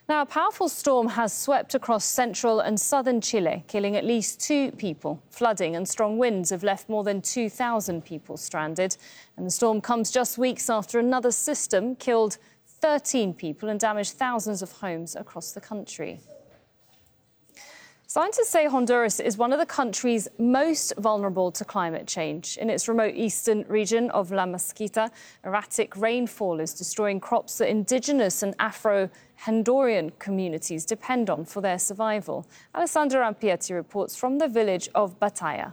Now, a powerful storm has swept across central and southern Chile, killing at least 2 people. Flooding and strong winds have left more than 2,000 people stranded. And the storm comes just weeks after another system killed 13 people and damaged thousands of homes across the country. Scientists say Honduras is one of the countries most vulnerable to climate change. In its remote eastern region of La Mesquita, erratic rainfall is destroying crops that indigenous and Afro-Honduran communities depend on for their survival. Alessandra Rampietti reports from the village of Batalla.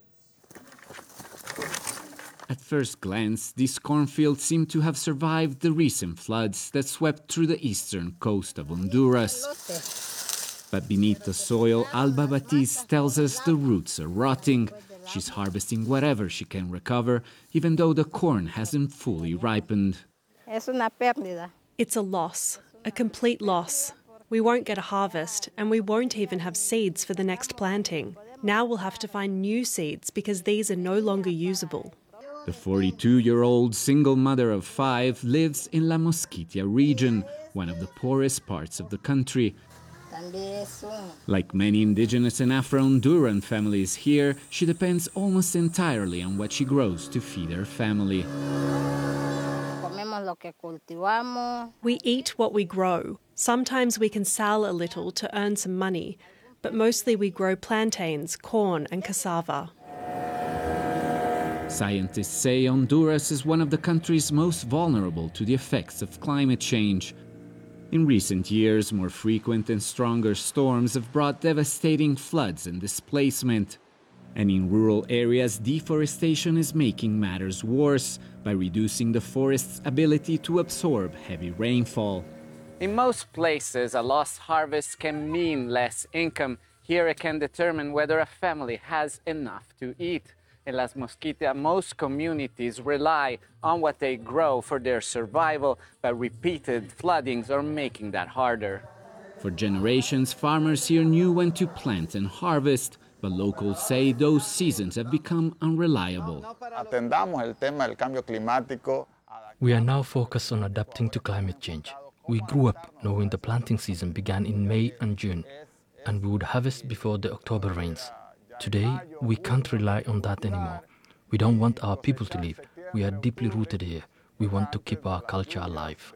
At first glance, these cornfields seem to have survived the recent floods that swept through the eastern coast of Honduras. But beneath the soil, Alba Batiz tells us the roots are rotting. She's harvesting whatever she can recover, even though the corn hasn't fully ripened. It's a loss, a complete loss. We won't get a harvest, and we won't even have seeds for the next planting. Now we'll have to find new seeds because these are no longer usable. The 42-year-old single mother of 5 lives in La Mosquitia region, one of the poorest parts of the country. Like many indigenous and Afro-Honduran families here, she depends almost entirely on what she grows to feed her family. We eat what we grow. Sometimes we can sell a little to earn some money, but mostly we grow plantains, corn and cassava. Scientists say Honduras is one of the countries most vulnerable to the effects of climate change. In recent years, more frequent and stronger storms have brought devastating floods and displacement. And in rural areas, deforestation is making matters worse by reducing the forest's ability to absorb heavy rainfall. In most places, a lost harvest can mean less income. Here it can determine whether a family has enough to eat. In Las Mosquitas, most communities rely on what they grow for their survival, but repeated floodings are making that harder. For generations, farmers here knew when to plant and harvest, but locals say those seasons have become unreliable. We are now focused on adapting to climate change. We grew up knowing the planting season began in May and June, and we would harvest before the October rains. Today, we can't rely on that anymore. We don't want our people to leave. We are deeply rooted here. We want to keep our culture alive.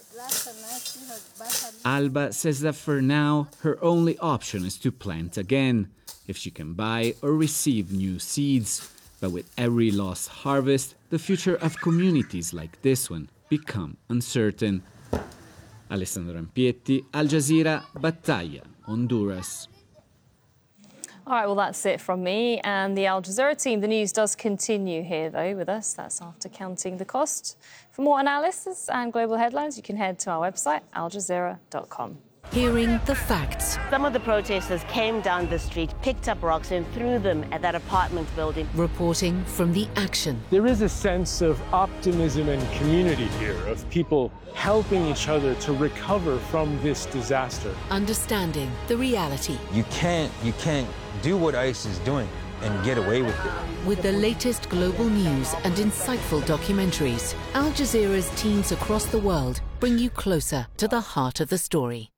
Alba says that for now, her only option is to plant again, if she can buy or receive new seeds. But with every lost harvest, the future of communities like this one become uncertain. Alessandro Rampietti, Al Jazeera, Batalla, Honduras. All right, well, that's it from me and the Al Jazeera team. The news does continue here, though, with us. That's after counting the cost. For more analysis and global headlines, you can head to our website, aljazeera.com. Hearing the facts. Some of the protesters came down the street, picked up rocks and threw them at that apartment building. Reporting from the action. There is a sense of optimism and community here, of people helping each other to recover from this disaster. Understanding the reality. You can't do what ICE is doing and get away with it. With the latest global news and insightful documentaries, Al Jazeera's teams across the world bring you closer to the heart of the story.